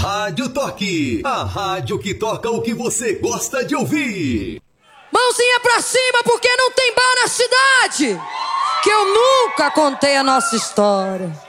Rádio Toque, a rádio que toca o que você gosta de ouvir. Mãozinha pra cima, porque não tem bar na cidade, que eu nunca contei a nossa história.